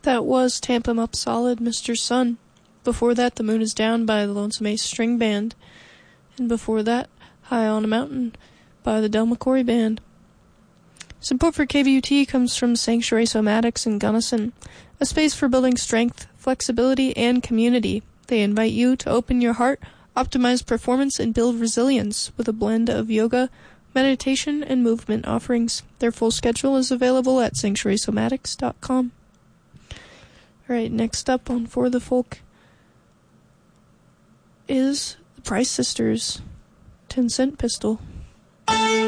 That was Tamp 'Em Up Solid, Mr. Sun. Before that, The Moon Is Down by the Lonesome Ace String Band. And before that, High on a Mountain by the Del McCoury Band. Support for KVUT comes from Sanctuary Somatics in Gunnison, a space for building strength, flexibility, and community. They invite you to open your heart, optimize performance, and build resilience with a blend of yoga, meditation, and movement offerings. Their full schedule is available at sanctuarysomatics.com. Alright, next up on For the Folk is the Price Sisters, 10 Cent Pistol.